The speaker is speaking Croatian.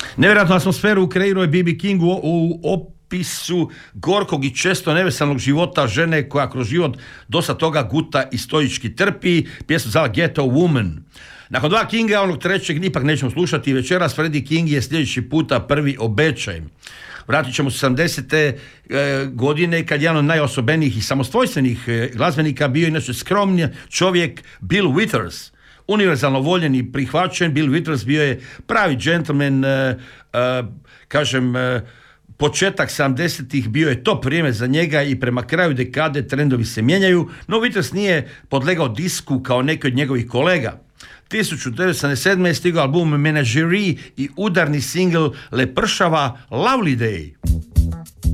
Nevjerojatnu atmosferu kreirao je B.B. King u opisu gorkog i često neveselnog života žene koja kroz život dosta toga guta i stoički trpi. Pjesmu zvala Ghetto Woman. Nakon dva Kinga, onog trećeg ipak nećemo slušati večeras. Freddie King je sljedeći puta prvi obećaj. Vratit ćemo se 70. godine kad je jedan od najosobenijih i samostvojstvenih glazbenika bio inače skromni čovjek Bill Withers. Univerzalno voljen i prihvaćen, Bill Withers bio je pravi džentlmen, početak 70-ih bio je top vrijeme za njega i prema kraju dekade trendovi se mijenjaju, no Withers nije podlegao disku kao neki od njegovih kolega. 1977. je stigao album Menagerie i udarni singl Lepršava Lovely Day.